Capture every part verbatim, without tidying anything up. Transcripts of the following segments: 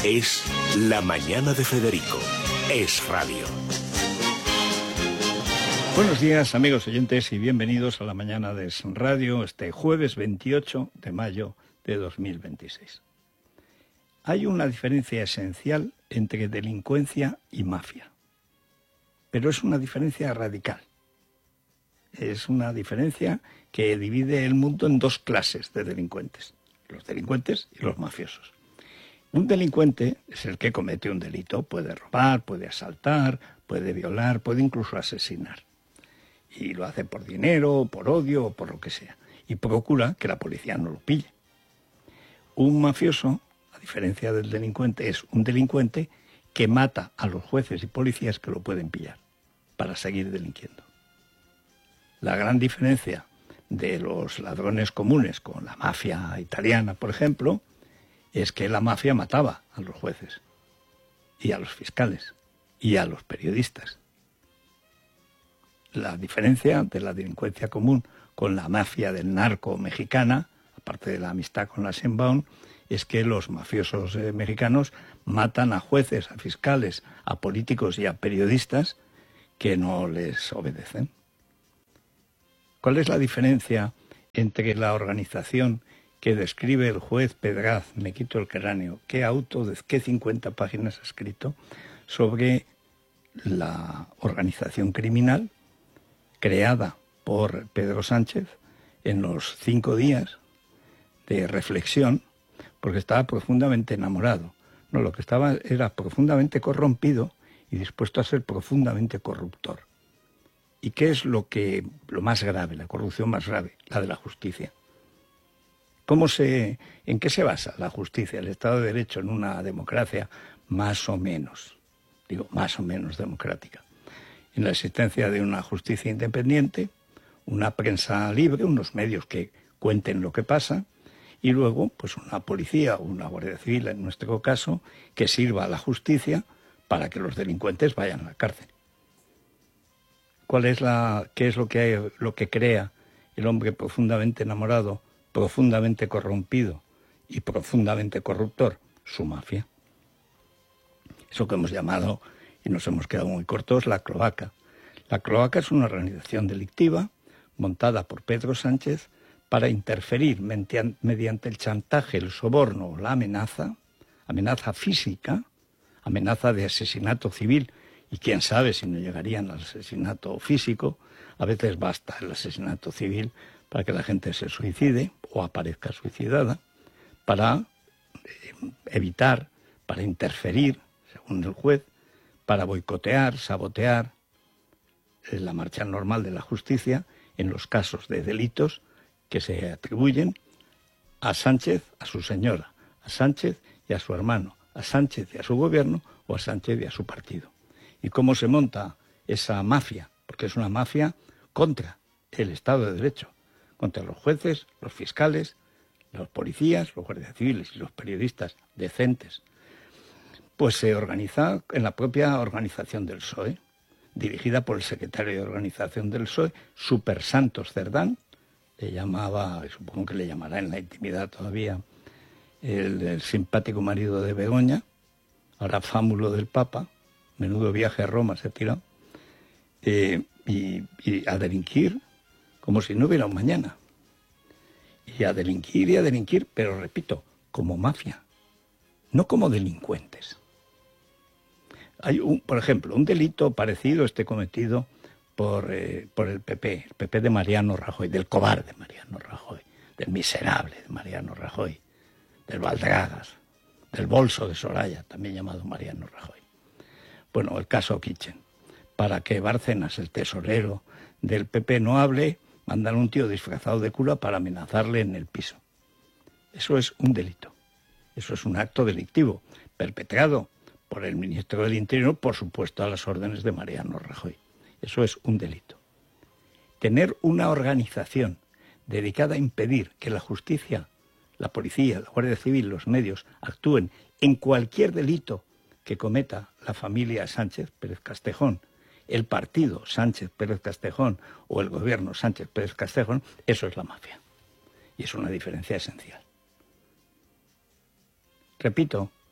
Es La Mañana de Federico. Es radio. Buenos días, amigos oyentes, y bienvenidos a La Mañana de Es Radio, este jueves veintiocho de mayo de dos mil veintiséis. Hay una diferencia esencial entre delincuencia y mafia, pero es una diferencia radical. Es una diferencia que divide el mundo en dos clases de delincuentes, los delincuentes y los mafiosos. Un delincuente es el que comete un delito, puede robar, puede asaltar, puede violar, puede incluso asesinar. Y lo hace por dinero, por odio o por lo que sea. Y procura que la policía no lo pille. Un mafioso, a diferencia del delincuente, es un delincuente que mata a los jueces y policías que lo pueden pillar para seguir delinquiendo. La gran diferencia de los ladrones comunes con la mafia italiana, por ejemplo, es que la mafia mataba a los jueces y a los fiscales y a los periodistas. La diferencia de la delincuencia común con la mafia del narco mexicana, aparte de la amistad con la Sheinbaum, es que los mafiosos eh, mexicanos matan a jueces, a fiscales, a políticos y a periodistas que no les obedecen. ¿Cuál es la diferencia entre la organización que describe el juez Pedraz, me quito el cráneo, qué auto de qué cincuenta páginas ha escrito sobre la organización criminal creada por Pedro Sánchez en los cinco días de reflexión, porque estaba profundamente enamorado? No, lo que estaba era profundamente corrompido y dispuesto a ser profundamente corruptor. ¿Y qué es lo que lo más grave, la corrupción más grave? La de la justicia. ¿Cómo se, ¿En qué se basa la justicia, el Estado de Derecho en una democracia más o menos, digo, más o menos democrática? En la existencia de una justicia independiente, una prensa libre, unos medios que cuenten lo que pasa, y luego pues una policía o una guardia civil, en nuestro caso, que sirva a la justicia para que los delincuentes vayan a la cárcel. ¿Cuál es la, qué es lo que hay, lo que crea el hombre profundamente enamorado, profundamente corrompido y profundamente corruptor? Su mafia. Eso que hemos llamado, y nos hemos quedado muy cortos, la cloaca. La cloaca es una organización delictiva montada por Pedro Sánchez para interferir mediante el chantaje, el soborno o la amenaza, amenaza física, amenaza de asesinato civil, y quién sabe si no llegarían al asesinato físico. A veces basta el asesinato civil para que la gente se suicide o aparezca suicidada, para eh, evitar, para interferir, según el juez, para boicotear, sabotear eh, la marcha normal de la justicia en los casos de delitos que se atribuyen a Sánchez, a su señora, a Sánchez y a su hermano, a Sánchez y a su gobierno o a Sánchez y a su partido. ¿Y cómo se monta esa mafia? Porque es una mafia contra el Estado de Derecho, contra los jueces, los fiscales, los policías, los guardias civiles y los periodistas decentes. Pues se organiza en la propia organización del P S O E, dirigida por el secretario de organización del P S O E, Super Santos Cerdán, le llamaba, supongo que le llamará en la intimidad todavía, el, el simpático marido de Begoña, ahora fámulo del Papa. Menudo viaje a Roma se ha tirado, eh, y, y a delinquir como si no hubiera un mañana. Y a delinquir y a delinquir, pero repito, como mafia, no como delincuentes. Hay, un, por ejemplo, un delito parecido este cometido por, eh, por el P P, el P P de Mariano Rajoy, del cobarde Mariano Rajoy, del miserable de Mariano Rajoy, del Baldragas, del bolso de Soraya, también llamado Mariano Rajoy. Bueno, el caso Kitchen. Para que Bárcenas, el tesorero del P P, no hable, mandan a un tío disfrazado de cura para amenazarle en el piso. Eso es un delito. Eso es un acto delictivo, perpetrado por el ministro del Interior, por supuesto, a las órdenes de Mariano Rajoy. Eso es un delito. Tener una organización dedicada a impedir que la justicia, la policía, la Guardia Civil, los medios actúen en cualquier delito que cometa la familia Sánchez Pérez Castejón, el partido Sánchez Pérez Castejón o el gobierno Sánchez Pérez Castejón, eso es la mafia. Y es una diferencia esencial. Repito,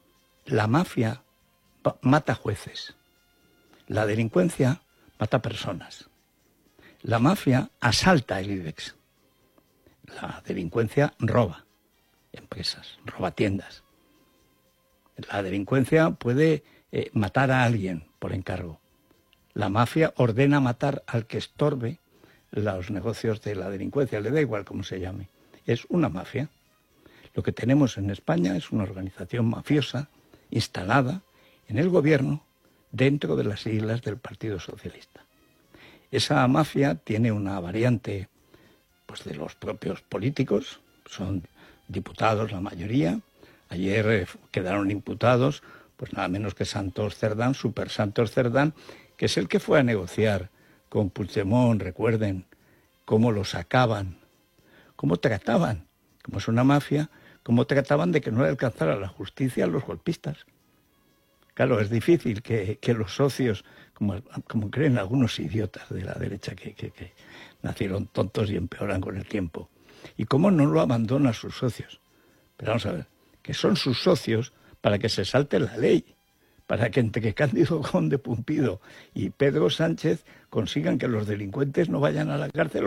La mafia mata jueces. La delincuencia mata personas. La mafia asalta el IBEX. La delincuencia roba empresas, roba tiendas. La delincuencia puede eh, matar a alguien por encargo. La mafia ordena matar al que estorbe los negocios de la delincuencia, le da igual cómo se llame. Es una mafia. Lo que tenemos en España es una organización mafiosa instalada en el gobierno dentro de las siglas del Partido Socialista. Esa mafia tiene una variante pues, de los propios políticos, son diputados la mayoría. Ayer eh, quedaron imputados pues nada menos que Santos Cerdán, Super Santos Cerdán, que es el que fue a negociar con Puigdemont, recuerden cómo lo sacaban, cómo trataban, como es una mafia, cómo trataban de que no le alcanzara la justicia a los golpistas. Claro, es difícil que, que los socios, como, como creen algunos idiotas de la derecha que, que, que nacieron tontos y empeoran con el tiempo, y cómo no lo abandonan sus socios. Pero vamos a ver, que son sus socios para que se salte la ley, para que entre Cándido Conde Pumpido y Pedro Sánchez consigan que los delincuentes no vayan a la cárcel.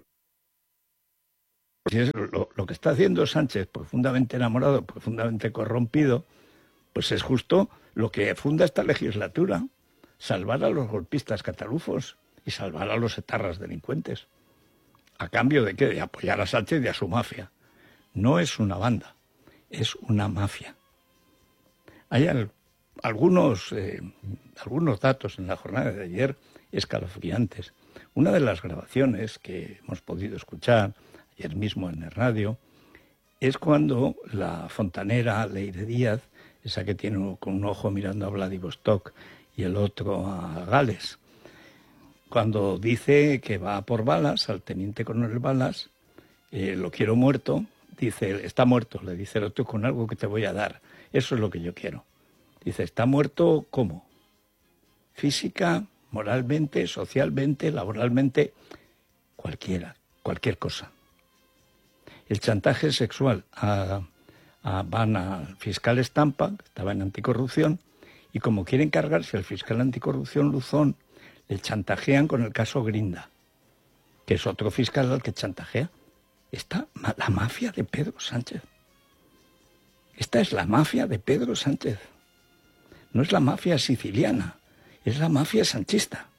Si es lo, lo que está haciendo Sánchez, profundamente enamorado, profundamente corrompido, pues es justo lo que funda esta legislatura, salvar a los golpistas catalufos y salvar a los etarras delincuentes. ¿A cambio de qué? De apoyar a Sánchez y a su mafia. No es una banda, es una mafia. Hay al, algunos, eh, algunos datos en la jornada de ayer escalofriantes. Una de las grabaciones que hemos podido escuchar ayer mismo en el radio es cuando la fontanera Leire Díaz, esa que tiene con un ojo mirando a Vladivostok y el otro a Gales, cuando dice que va por Balas, al teniente coronel Balas, eh, lo quiero muerto, dice, está muerto, le dice el otro, con algo que te voy a dar, eso es lo que yo quiero. Dice, ¿está muerto cómo? Física, moralmente, socialmente, laboralmente, cualquiera, cualquier cosa. El chantaje sexual, a, a, van al fiscal Estampa, que estaba en anticorrupción, y como quieren cargarse al fiscal anticorrupción Luzón, le chantajean con el caso Grinda, que es otro fiscal al que chantajea. Está la mafia de Pedro Sánchez. Esta es la mafia de Pedro Sánchez. No es la mafia siciliana, es la mafia sanchista.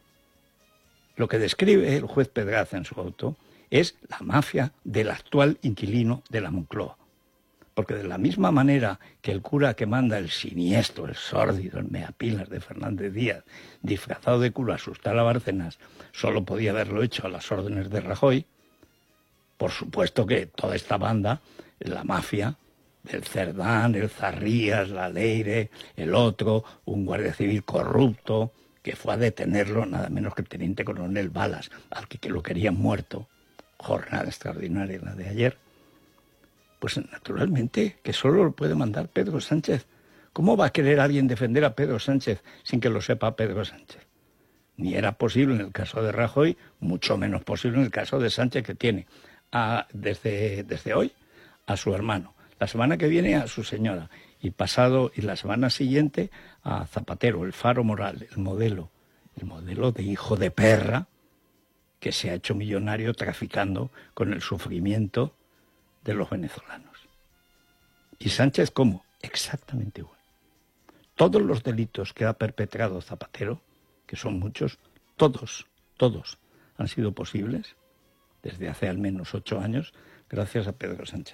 Lo que describe el juez Pedraza en su auto es la mafia del actual inquilino de la Moncloa. Porque de la misma manera que el cura que manda el siniestro, el sórdido, el meapilas de Fernández Díaz, disfrazado de cura a asustar a Bárcenas, solo podía haberlo hecho a las órdenes de Rajoy, por supuesto que toda esta banda, la mafia, el Cerdán, el Zarrías, la Leire, el otro, un guardia civil corrupto, que fue a detenerlo nada menos que el teniente coronel Balas, al que, que lo querían muerto, jornada extraordinaria la de ayer, pues naturalmente que solo lo puede mandar Pedro Sánchez. ¿Cómo va a querer alguien defender a Pedro Sánchez sin que lo sepa Pedro Sánchez? Ni era posible en el caso de Rajoy, mucho menos posible en el caso de Sánchez, que tiene a, desde, desde hoy a su hermano, la semana que viene a su señora, y pasado y la semana siguiente a Zapatero, el faro moral, el modelo, el modelo de hijo de perra que se ha hecho millonario traficando con el sufrimiento de los venezolanos. ¿Y Sánchez cómo? Exactamente igual. Todos los delitos que ha perpetrado Zapatero, que son muchos, todos, todos han sido posibles desde hace al menos ocho años gracias a Pedro Sánchez.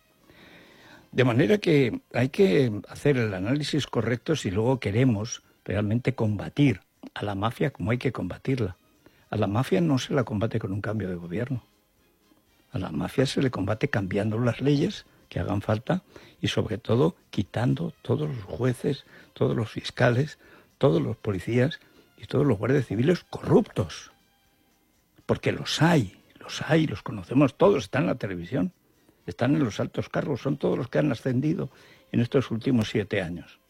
De manera que hay que hacer el análisis correcto si luego queremos realmente combatir a la mafia como hay que combatirla. A la mafia no se la combate con un cambio de gobierno. A la mafia se le combate cambiando las leyes que hagan falta y sobre todo quitando todos los jueces, todos los fiscales, todos los policías y todos los guardias civiles corruptos. Porque los hay, los hay, los conocemos todos, están en la televisión, están en los altos cargos, son todos los que han ascendido en estos últimos siete años.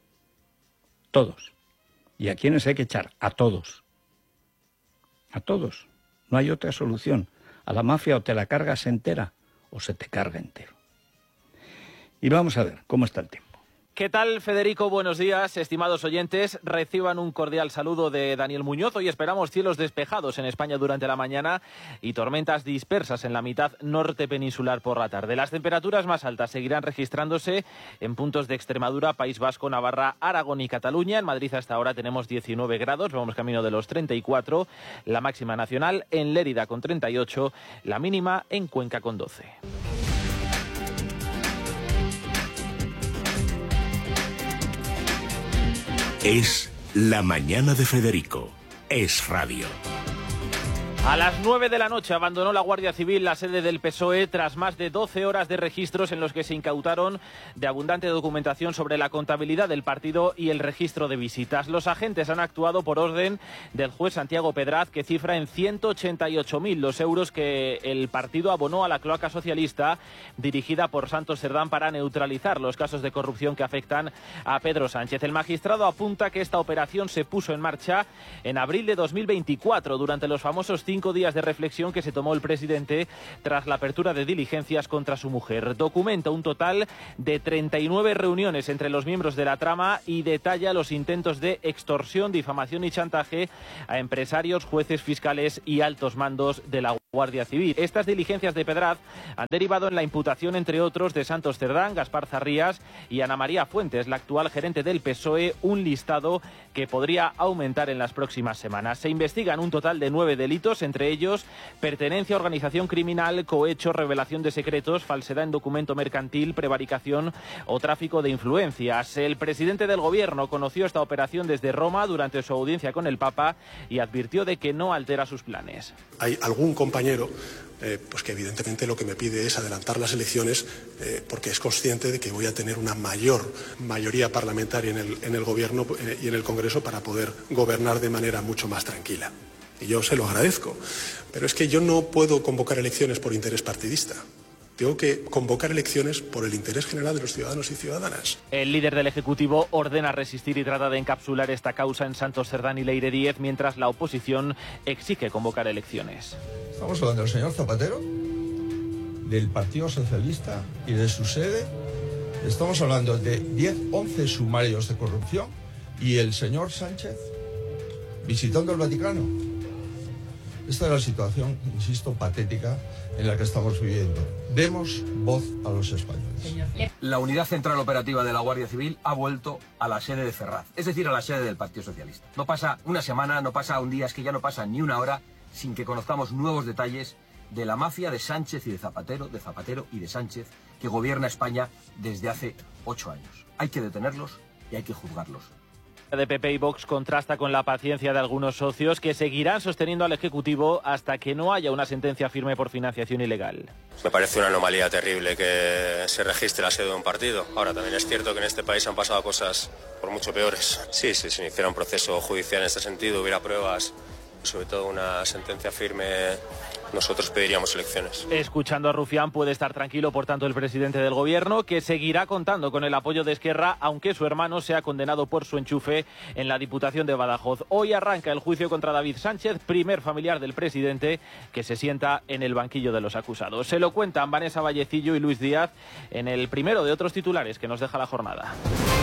Todos. ¿Y a quiénes hay que echar? A todos. A todos. No hay otra solución. A la mafia o te la cargas entera o se te carga entero. Y vamos a ver cómo está el tiempo. ¿Qué tal, Federico? Buenos días, estimados oyentes. Reciban un cordial saludo de Daniel Muñoz. Hoy esperamos cielos despejados en España durante la mañana y tormentas dispersas en la mitad norte peninsular por la tarde. Las temperaturas más altas seguirán registrándose en puntos de Extremadura, País Vasco, Navarra, Aragón y Cataluña. En Madrid hasta ahora tenemos diecinueve grados, vamos camino de los treinta y cuatro. La máxima nacional en Lérida con treinta y ocho, la mínima en Cuenca con doce. Es La Mañana de Federico. Es radio. A las nueve de la noche abandonó la Guardia Civil la sede del P S O E tras más de doce horas de registros en los que se incautaron de abundante documentación sobre la contabilidad del partido y el registro de visitas. Los agentes han actuado por orden del juez Santiago Pedraz, que cifra en ciento ochenta y ocho mil los euros que el partido abonó a la cloaca socialista dirigida por Santos Cerdán para neutralizar los casos de corrupción que afectan a Pedro Sánchez. El magistrado apunta que esta operación se puso en marcha en abril de dos mil veinticuatro durante los famosos cinco días de reflexión que se tomó el presidente tras la apertura de diligencias contra su mujer. Documenta un total de treinta y nueve reuniones entre los miembros de la trama y detalla los intentos de extorsión, difamación y chantaje a empresarios, jueces, fiscales y altos mandos de la Guardia Civil. Estas diligencias de Pedraz han derivado en la imputación, entre otros, de Santos Cerdán, Gaspar Zarrías y Ana María Fuentes, la actual gerente del P S O E, un listado que podría aumentar en las próximas semanas. Se investigan un total de nueve delitos, entre ellos pertenencia a organización criminal, cohecho, revelación de secretos, falsedad en documento mercantil, prevaricación o tráfico de influencias. El presidente del gobierno conoció esta operación desde Roma durante su audiencia con el Papa y advirtió de que no altera sus planes. Hay algún compañero Eh, pues que evidentemente lo que me pide es adelantar las elecciones eh, porque es consciente de que voy a tener una mayor mayoría parlamentaria en el, en el Gobierno eh, y en el Congreso para poder gobernar de manera mucho más tranquila. Y yo se lo agradezco. Pero es que yo no puedo convocar elecciones por interés partidista. Tengo que convocar elecciones por el interés general de los ciudadanos y ciudadanas. El líder del Ejecutivo ordena resistir y trata de encapsular esta causa en Santos Cerdán y Leire Díez, mientras la oposición exige convocar elecciones. Estamos hablando del señor Zapatero, del Partido Socialista y de su sede. Estamos hablando de diez, once sumarios de corrupción y el señor Sánchez visitando el Vaticano. Esta es la situación, insisto, patética en la que estamos viviendo. Demos voz a los españoles. La Unidad Central Operativa de la Guardia Civil ha vuelto a la sede de Ferraz, es decir, a la sede del Partido Socialista. No pasa una semana, no pasa un día, es que ya no pasa ni una hora sin que conozcamos nuevos detalles de la mafia de Sánchez y de Zapatero, de Zapatero y de Sánchez, que gobierna España desde hace ocho años. Hay que detenerlos y hay que juzgarlos. De P P y Vox contrasta con la paciencia de algunos socios que seguirán sosteniendo al Ejecutivo hasta que no haya una sentencia firme por financiación ilegal. Me parece una anomalía terrible que se registre la sede de un partido. Ahora, también es cierto que en este país han pasado cosas por mucho peores. Sí, si se iniciara un proceso judicial en este sentido, hubiera pruebas y sobre todo una sentencia firme, nosotros pediríamos elecciones. Escuchando a Rufián, puede estar tranquilo, por tanto, el presidente del gobierno, que seguirá contando con el apoyo de Esquerra, aunque su hermano sea condenado por su enchufe en la Diputación de Badajoz. Hoy arranca el juicio contra David Sánchez, primer familiar del presidente, que se sienta en el banquillo de los acusados. Se lo cuentan Vanessa Vallecillo y Luis Díaz en el primero de otros titulares que nos deja la jornada.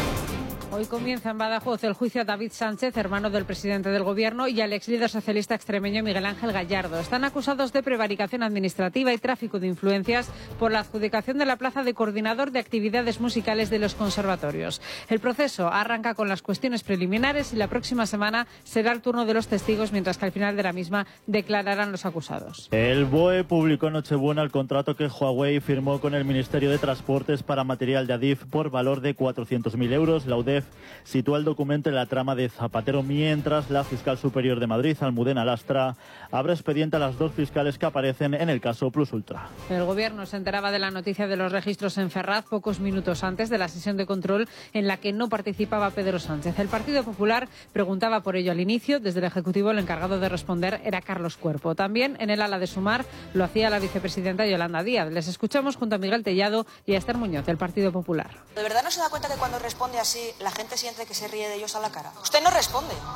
Hoy comienza en Badajoz el juicio a David Sánchez, hermano del presidente del Gobierno, y al ex líder socialista extremeño Miguel Ángel Gallardo. Están acusados de prevaricación administrativa y tráfico de influencias por la adjudicación de la plaza de coordinador de actividades musicales de los conservatorios. El proceso arranca con las cuestiones preliminares y la próxima semana será el turno de los testigos, mientras que al final de la misma declararán los acusados. El B O E publicó en Nochebuena el contrato que Huawei firmó con el Ministerio de Transportes para material de Adif por valor de cuatrocientos mil euros. La U D E F sitúa el documento en la trama de Zapatero, mientras la fiscal superior de Madrid, Almudena Lastra, abre expediente a las dos fiscales que aparecen en el caso Plus Ultra. El Gobierno se enteraba de la noticia de los registros en Ferraz pocos minutos antes de la sesión de control en la que no participaba Pedro Sánchez. El Partido Popular preguntaba por ello al inicio. Desde el Ejecutivo, el encargado de responder era Carlos Cuerpo. También en el ala de Sumar lo hacía la vicepresidenta Yolanda Díaz. Les escuchamos junto a Miguel Tellado y a Esther Muñoz, del Partido Popular. ¿De verdad no se da cuenta que cuando responde así la gente siente que se ríe de ellos a la cara? Usted no responde.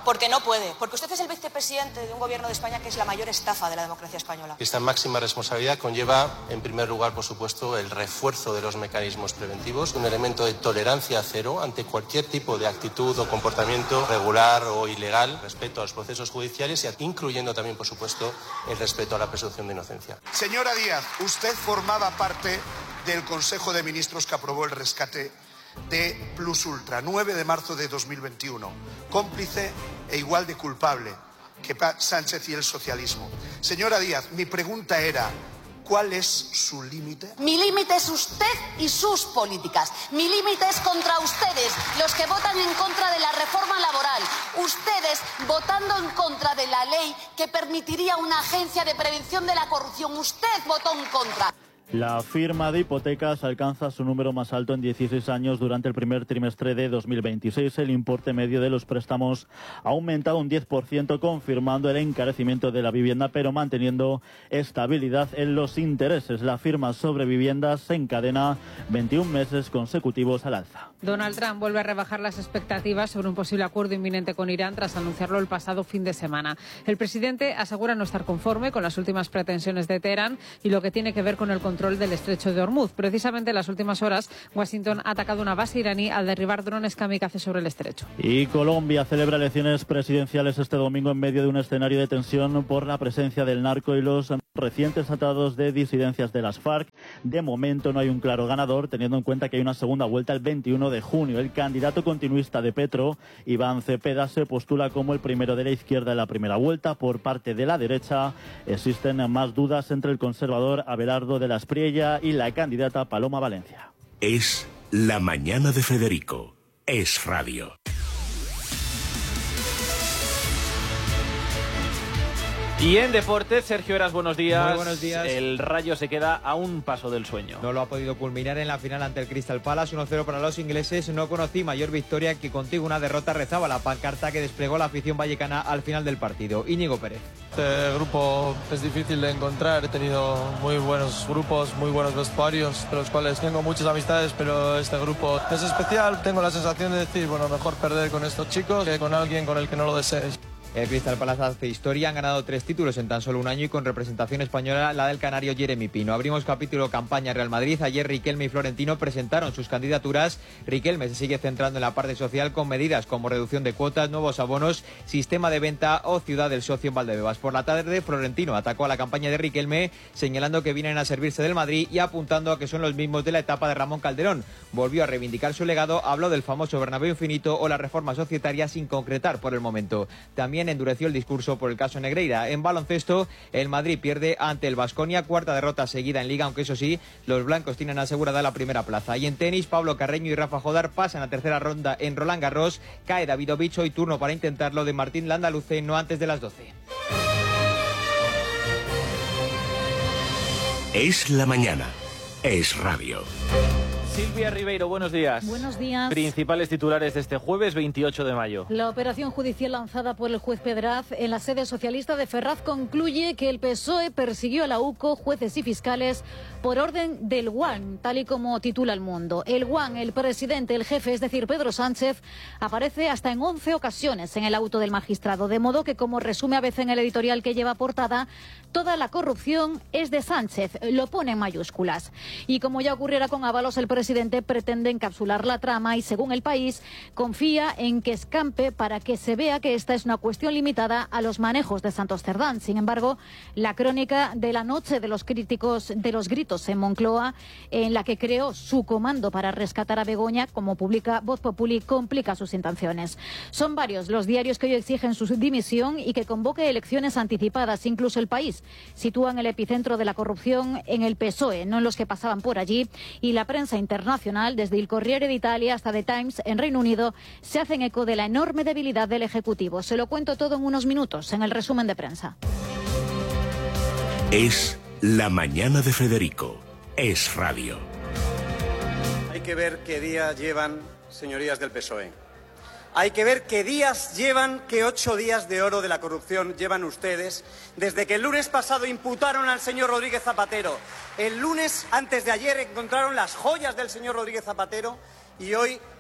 porque no puede, porque usted es el vicepresidente de un gobierno de España que es la mayor estafa de la democracia española. Esta máxima responsabilidad conlleva, en primer lugar, por supuesto, el refuerzo de los mecanismos preventivos, un elemento de tolerancia cero ante cualquier tipo de actitud o comportamiento regular o ilegal, respeto a los procesos judiciales y incluyendo también, por supuesto, el respeto a la presunción de inocencia. Señora Díaz, usted formaba parte del Consejo de Ministros que aprobó el rescate de Plus Ultra, nueve de marzo de dos mil veintiuno, cómplice e igual de culpable que Sánchez y el socialismo. Señora Díaz, mi pregunta era, ¿cuál es su límite? Mi límite es usted y sus políticas. Mi límite es contra ustedes, los que votan en contra de la reforma laboral. Ustedes votando en contra de la ley que permitiría una agencia de prevención de la corrupción. Usted votó en contra. La firma de hipotecas alcanza su número más alto en dieciséis años. Durante el primer trimestre de dos mil veintiséis, el importe medio de los préstamos ha aumentado un diez por ciento, confirmando el encarecimiento de la vivienda, pero manteniendo estabilidad en los intereses. La firma sobre viviendas se encadena veintiún meses consecutivos al alza. Donald Trump vuelve a rebajar las expectativas sobre un posible acuerdo inminente con Irán tras anunciarlo el pasado fin de semana. El presidente asegura no estar conforme con las últimas pretensiones de Teherán y lo que tiene que ver con el control del estrecho de Hormuz. Precisamente en las últimas horas, Washington ha atacado una base iraní al derribar drones kamikaze sobre el estrecho. Y Colombia celebra elecciones presidenciales este domingo en medio de un escenario de tensión por la presencia del narco y los recientes atados de disidencias de las FARC. De momento no hay un claro ganador, teniendo en cuenta que hay una segunda vuelta el veintiuno de junio. El candidato continuista de Petro, Iván Cepeda, se postula como el primero de la izquierda en la primera vuelta. Por parte de la derecha existen más dudas entre el conservador Abelardo de la Espriella y la candidata Paloma Valencia. Es La Mañana de Federico. Es Radio. Y en deportes, Sergio Heras, buenos días. Muy buenos días. El Rayo se queda a un paso del sueño. No lo ha podido culminar en la final ante el Crystal Palace, uno cero para los ingleses. No conocí mayor victoria que contigo una derrota, rezaba la pancarta que desplegó la afición vallecana al final del partido. Íñigo Pérez. Este grupo es difícil de encontrar, he tenido muy buenos grupos, muy buenos vestuarios, de los cuales tengo muchas amistades, pero este grupo es especial. Tengo la sensación de decir, bueno, mejor perder con estos chicos que con alguien con el que no lo desees. El Crystal Palace hace historia, han ganado tres títulos en tan solo un año y con representación española la del canario Jeremy Pino. Abrimos capítulo campaña Real Madrid. Ayer Riquelme y Florentino presentaron sus candidaturas. Riquelme se sigue centrando en la parte social con medidas como reducción de cuotas, nuevos abonos, sistema de venta o ciudad del socio en Valdebebas. Por la tarde, Florentino atacó a la campaña de Riquelme, señalando que vienen a servirse del Madrid y apuntando a que son los mismos de la etapa de Ramón Calderón. Volvió a reivindicar su legado, habló del famoso Bernabéu infinito o la reforma societaria sin concretar por el momento. También endureció el discurso por el caso Negreira. En baloncesto, el Madrid pierde ante el Baskonia, cuarta derrota seguida en Liga, aunque eso sí, los blancos tienen asegurada la primera plaza. Y en tenis, Pablo Carreño y Rafa Jodar pasan a tercera ronda en Roland Garros. Cae Davidovich, hoy turno para intentarlo de Martín Landaluce, no antes de las doce. Es la mañana. Es Radio. Silvia Ribeiro, buenos días. Buenos días. Principales titulares de este jueves veintiocho de mayo. La operación judicial lanzada por el juez Pedraz en la sede socialista de Ferraz concluye que el P S O E persiguió a la U C O, jueces y fiscales, por orden del Guan, tal y como titula El Mundo. El Guan, el presidente, el jefe, es decir, Pedro Sánchez, aparece hasta en once ocasiones en el auto del magistrado, de modo que, como resume a veces en el editorial que lleva portada, toda la corrupción es de Sánchez, lo pone en mayúsculas. Y como ya ocurriera con Ábalos, el presidente pretende encapsular la trama y, según El País, confía en que escampe para que se vea que esta es una cuestión limitada a los manejos de Santos Cerdán. Sin embargo, la crónica de la noche de los críticos de los gritos en Moncloa, en la que creó su comando para rescatar a Begoña, como publica Voz Populi, complica sus intenciones. Son varios los diarios que hoy exigen su dimisión y que convoque elecciones anticipadas. Incluso El País sitúan el epicentro de la corrupción en el P S O E, no en los que pasaban por allí, y la prensa internacional, desde el Corriere d'Italia hasta The Times en Reino Unido, se hacen eco de la enorme debilidad del Ejecutivo. Se lo cuento todo en unos minutos, en el resumen de prensa. Es La Mañana de Federico. Es Radio. Hay que ver qué días llevan, señorías del P S O E. Hay que ver qué días llevan, qué ocho días de oro de la corrupción llevan ustedes, desde que el lunes pasado imputaron al señor Rodríguez Zapatero. El lunes, antes de ayer, encontraron las joyas del señor Rodríguez Zapatero y hoy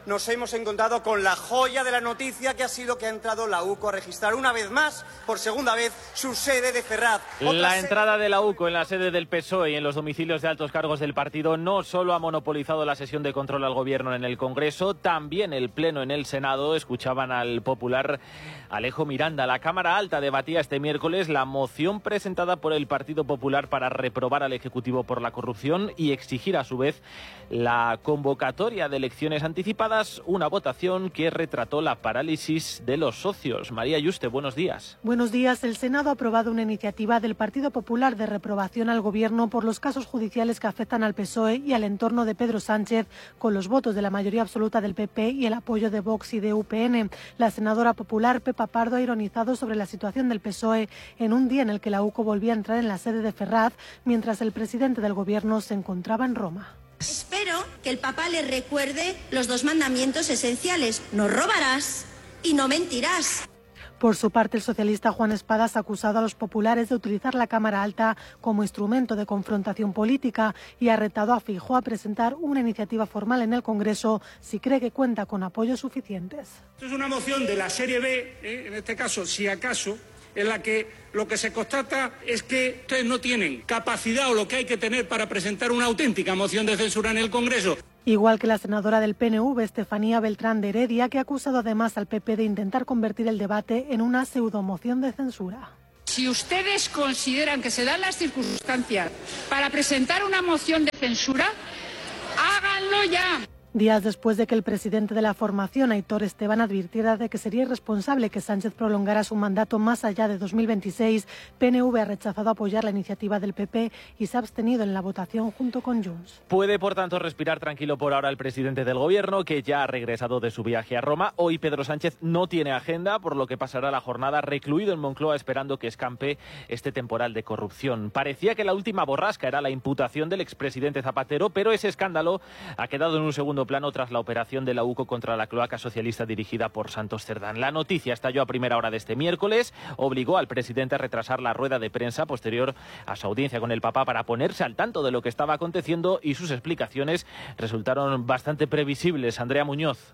nos hemos encontrado con la joya de la noticia, que ha sido que ha entrado la U C O a registrar una vez más, por segunda vez, su sede de Ferraz. La sede... entrada de la U C O en la sede del P S O E y en los domicilios de altos cargos del partido no solo ha monopolizado la sesión de control al gobierno en el Congreso, también el pleno en el Senado. Escuchaban al popular Alejo Miranda. La Cámara Alta debatía este miércoles la moción presentada por el Partido Popular para reprobar al Ejecutivo por la corrupción y exigir a su vez la convocatoria de elecciones anticipadas, una votación que retrató la parálisis de los socios. María Yuste, buenos días. Buenos días. El Senado ha aprobado una iniciativa del Partido Popular de reprobación al Gobierno por los casos judiciales que afectan al P S O E y al entorno de Pedro Sánchez, con los votos de la mayoría absoluta del P P y el apoyo de Vox y de U P N. La senadora popular Pepa Pardo ha ironizado sobre la situación del P S O E en un día en el que la U C O volvía a entrar en la sede de Ferraz, mientras el presidente del Gobierno se encontraba en Roma. Espero que el Papa les recuerde los dos mandamientos esenciales: no robarás y no mentirás. Por su parte, el socialista Juan Espadas ha acusado a los populares de utilizar la Cámara Alta como instrumento de confrontación política y ha retado a Feijóo a presentar una iniciativa formal en el Congreso si cree que cuenta con apoyos suficientes. Esto es una moción de la serie B, ¿eh? En este caso, si acaso, en la que lo que se constata es que ustedes no tienen capacidad o lo que hay que tener para presentar una auténtica moción de censura en el Congreso. Igual que la senadora del P N V, Estefanía Beltrán de Heredia, que ha acusado además al P P de intentar convertir el debate en una pseudomoción de censura. Si ustedes consideran que se dan las circunstancias para presentar una moción de censura, háganlo ya. Días después de que el presidente de la formación, Aitor Esteban, advirtiera de que sería irresponsable que Sánchez prolongara su mandato más allá de dos mil veintiséis, P N V ha rechazado apoyar la iniciativa del P P y se ha abstenido en la votación junto con Junts. Puede, por tanto, respirar tranquilo por ahora el presidente del Gobierno, que ya ha regresado de su viaje a Roma. Hoy Pedro Sánchez no tiene agenda, por lo que pasará la jornada recluido en Moncloa esperando que escampe este temporal de corrupción. Parecía que la última borrasca era la imputación del expresidente Zapatero, pero ese escándalo ha quedado en un segundo plano tras la operación de la U C O contra la cloaca socialista dirigida por Santos Cerdán. La noticia estalló a primera hora de este miércoles, obligó al presidente a retrasar la rueda de prensa posterior a su audiencia con el Papa para ponerse al tanto de lo que estaba aconteciendo, y sus explicaciones resultaron bastante previsibles. Andrea Muñoz.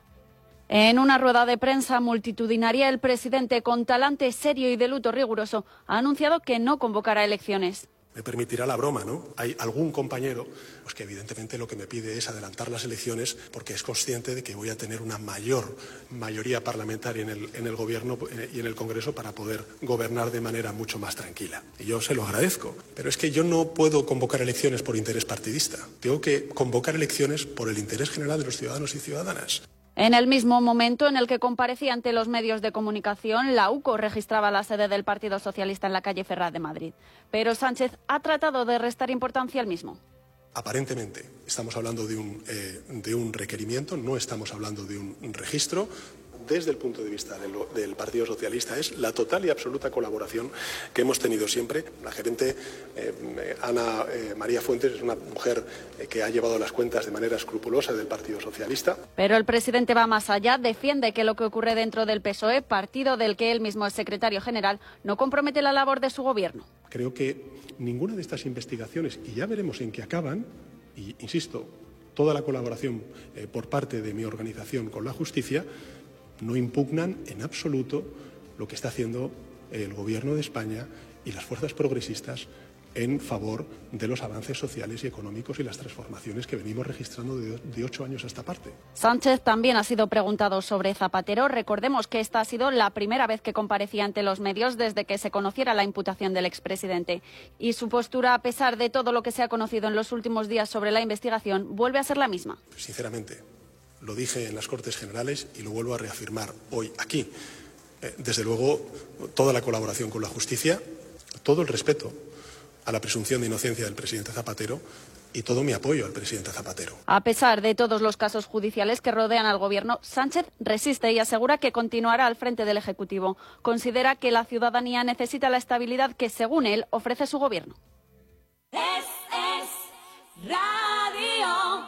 En una rueda de prensa multitudinaria, el presidente, con talante serio y de luto riguroso, ha anunciado que no convocará elecciones. Me permitirá la broma, ¿no? Hay algún compañero pues que evidentemente lo que me pide es adelantar las elecciones porque es consciente de que voy a tener una mayor mayoría parlamentaria en el, en el Gobierno y en el Congreso para poder gobernar de manera mucho más tranquila. Y yo se lo agradezco. Pero es que yo no puedo convocar elecciones por interés partidista. Tengo que convocar elecciones por el interés general de los ciudadanos y ciudadanas. En el mismo momento en el que comparecía ante los medios de comunicación, la U C O registraba la sede del Partido Socialista en la calle Ferraz de Madrid. Pero Sánchez ha tratado de restar importancia al mismo. Aparentemente estamos hablando de un, eh, de un requerimiento, no estamos hablando de un, un registro. Desde el punto de vista del, del Partido Socialista es la total y absoluta colaboración que hemos tenido siempre. La gerente eh, Ana eh, María Fuentes es una mujer eh, que ha llevado las cuentas de manera escrupulosa del Partido Socialista. Pero el presidente va más allá, defiende que lo que ocurre dentro del P S O E, partido del que él mismo es secretario general, no compromete la labor de su gobierno. Creo que ninguna de estas investigaciones, y ya veremos en qué acaban, y insisto, toda la colaboración eh, por parte de mi organización con la justicia, no impugnan en absoluto lo que está haciendo el Gobierno de España y las fuerzas progresistas en favor de los avances sociales y económicos y las transformaciones que venimos registrando de, de ocho años a esta parte. Sánchez también ha sido preguntado sobre Zapatero. Recordemos que esta ha sido la primera vez que comparecía ante los medios desde que se conociera la imputación del expresidente. Y su postura, a pesar de todo lo que se ha conocido en los últimos días sobre la investigación, vuelve a ser la misma. Sinceramente, lo dije en las Cortes Generales y lo vuelvo a reafirmar hoy aquí. Eh, desde luego, toda la colaboración con la justicia, todo el respeto a la presunción de inocencia del presidente Zapatero y todo mi apoyo al presidente Zapatero. A pesar de todos los casos judiciales que rodean al Gobierno, Sánchez resiste y asegura que continuará al frente del Ejecutivo. Considera que la ciudadanía necesita la estabilidad que, según él, ofrece su Gobierno. Es, es radio.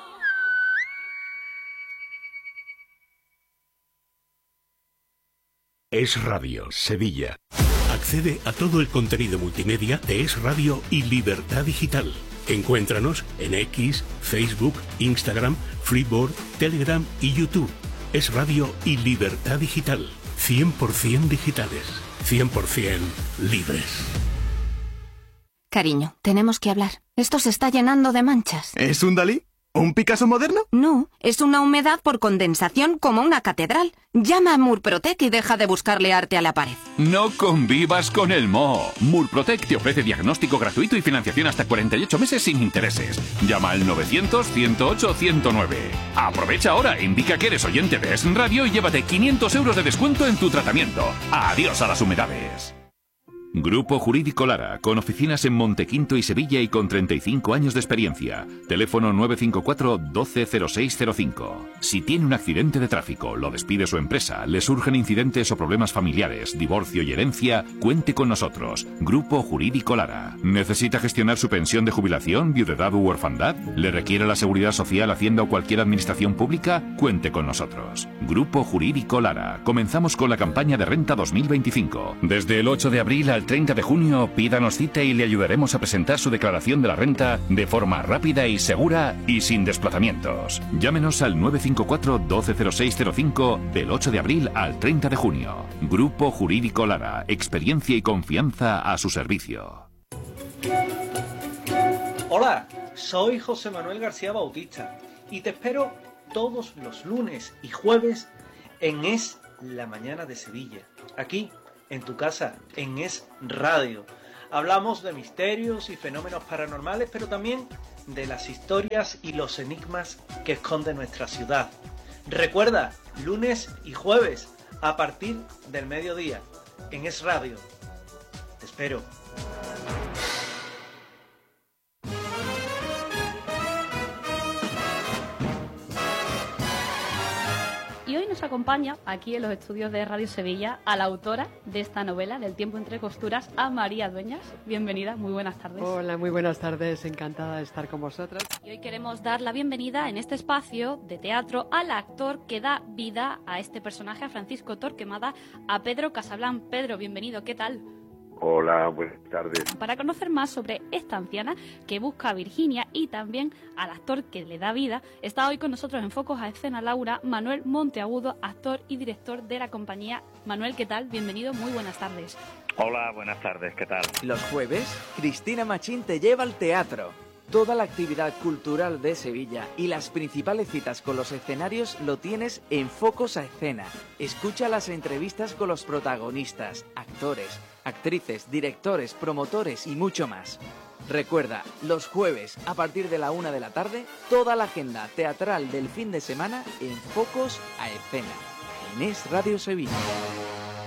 Es Radio, Sevilla. Accede a todo el contenido multimedia de Es Radio y Libertad Digital. Encuéntranos en X, Facebook, Instagram, Freeboard, Telegram y YouTube. Es Radio y Libertad Digital. cien por ciento digitales. cien por ciento libres. Cariño, tenemos que hablar. Esto se está llenando de manchas. ¿Es un Dalí? ¿Un Picasso moderno? No, es una humedad por condensación como una catedral. Llama a Murprotec y deja de buscarle arte a la pared. No convivas con el moho. Murprotec te ofrece diagnóstico gratuito y financiación hasta cuarenta y ocho meses sin intereses. Llama al novecientos, ciento ocho, ciento nueve. Aprovecha ahora, indica que eres oyente de Es Radio y llévate quinientos euros de descuento en tu tratamiento. Adiós a las humedades. Grupo Jurídico Lara, con oficinas en Montequinto y Sevilla y con treinta y cinco años de experiencia. Teléfono nueve cinco cuatro, doce, cero seis cero cinco. Si tiene un accidente de tráfico, lo despide su empresa, le surgen incidentes o problemas familiares, divorcio y herencia, cuente con nosotros. Grupo Jurídico Lara. ¿Necesita gestionar su pensión de jubilación, viudedad u orfandad? ¿Le requiere la Seguridad Social, Hacienda o cualquier administración pública? Cuente con nosotros. Grupo Jurídico Lara. Comenzamos con la campaña de renta dos mil veinticinco. Desde el ocho de abril al treinta de junio, pídanos cita y le ayudaremos a presentar su declaración de la renta de forma rápida y segura y sin desplazamientos. Llámenos al nueve cinco cuatro, doce, cero seis cero cinco del ocho de abril al treinta de junio. Grupo Jurídico Lara. Experiencia y confianza a su servicio. Hola, soy José Manuel García Bautista y te espero todos los lunes y jueves en Es la Mañana de Sevilla. Aquí, en tu casa, en Es Radio. Hablamos de misterios y fenómenos paranormales, pero también de las historias y los enigmas que esconde nuestra ciudad. Recuerda, lunes y jueves, a partir del mediodía, en Es Radio. Te espero. Y hoy nos acompaña aquí en los estudios de Radio Sevilla a la autora de esta novela, Del tiempo entre costuras, a María Dueñas. Bienvenida, muy buenas tardes. Hola, muy buenas tardes, encantada de estar con vosotras. Y hoy queremos dar la bienvenida en este espacio de teatro al actor que da vida a este personaje, a Francisco Torquemada, a Pedro Casablan. Pedro, bienvenido, ¿qué tal? Hola, buenas tardes. Para conocer más sobre esta anciana que busca a Virginia y también al actor que le da vida, está hoy con nosotros en Focos a Escena Laura, Manuel Monteagudo, actor y director de la compañía. Manuel, ¿qué tal? Bienvenido, muy buenas tardes. Hola, buenas tardes, ¿qué tal? Los jueves, Cristina Machín te lleva al teatro. Toda la actividad cultural de Sevilla y las principales citas con los escenarios lo tienes en Focos a Escena. Escucha las entrevistas con los protagonistas, actores, actrices, directores, promotores y mucho más. Recuerda, los jueves a partir de la una de la tarde, toda la agenda teatral del fin de semana en Focos a Escena, en Es Radio Sevilla.